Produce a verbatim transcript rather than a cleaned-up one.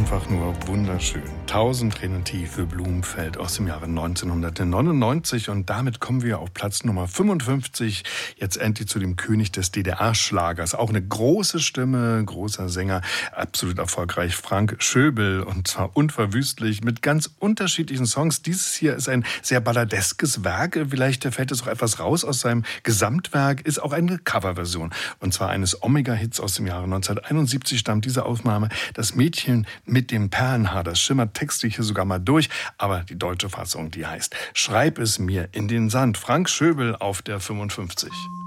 einfach nur wunderschön. Tausend Tränen tief für Blumenfeld aus dem Jahre neunzehnhundertneunundneunzig. Und damit kommen wir auf Platz Nummer fünfundfünfzig. Jetzt endlich zu dem König des D D R-Schlagers. Auch eine große Stimme, großer Sänger, absolut erfolgreich. Frank Schöbel, und zwar unverwüstlich mit ganz unterschiedlichen Songs. Dieses hier ist ein sehr balladeskes Werk. Vielleicht fällt es auch etwas raus aus seinem Gesamtwerk. Ist auch eine Coverversion. Und zwar eines Omega-Hits aus dem Jahre neunzehnhunderteinundsiebzig stammt diese Aufnahme. Das Mädchen mit dem Perlenhaar, das schimmert textlich hier sogar mal durch. Aber die deutsche Fassung, die heißt Schreib es mir in den Sand. Frank Schöbel auf der fünfundfünfzig.